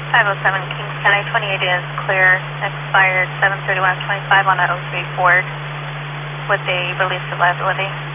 507 Kings County 28 is clear, expired 7/31/25 on that 03 Ford with a release of liability.